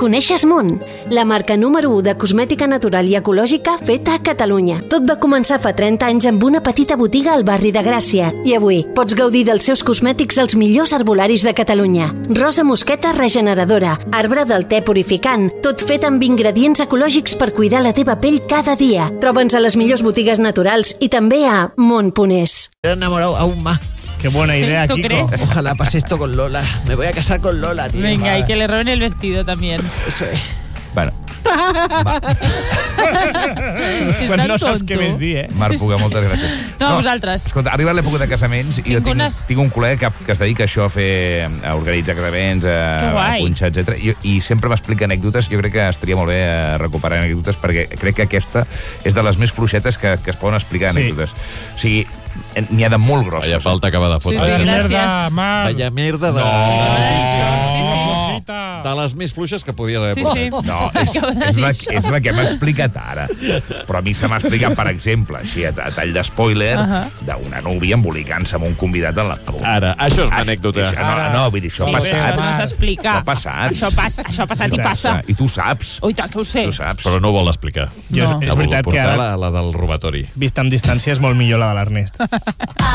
Coneixes Mont? La marca número 1 de cosmètica natural i ecològica feta a Catalunya. Tot va començar fa 30 anys amb una petita botiga al barri de Gràcia. I avui pots gaudir dels seus cosmètics als millors herbolaris de Catalunya. Rosa mosqueta regeneradora, arbre del te purificant, tot fet amb ingredients ecològics per cuidar la teva pell cada dia. Troba'ns a les millors botigues naturals i també a Mont.es. He enamorado aún más. Qué buena idea, ¿Tú Kiko. crees? Ojalá pase esto con Lola. Me voy a casar con Lola, tío. Venga, y que le roben el vestido también. Eso es. Bueno, Pues no saps què més dir, Marc Puga, moltes gràcies. No, vosaltres. Escolta, arriba l'època de casaments i jo tinc un col·lega que es dedica a això, a organitzar casaments, a punxar, etc. I sempre m'explica anècdotes. Jo crec que estaria molt bé recuperar anècdotes perquè crec que aquesta és de les més fluixetes que es poden explicar anècdotes. O sigui, n'hi ha de molt grosses. Vaya falta acaba de fotre. Sí, gràcies. Vaya merda de... De les més fluixes que podia haver Sí. No, és la que m'ha explicat ara. Però a mi se m'ha explicat, per exemple, així a tall d'espoiler, d'una núvia embolicant-se amb un convidat en la boca. Ara, això és una anècdota. No, vull dir, això ha passat. Això no s'explica. Això ha passat. Això ha passat i passa. I tu saps. Ui, tant que ho sé. Tu saps. Però no ho vol explicar. És veritat que ara, la del robatori. vist amb distància, és molt millor la de l'Ernest.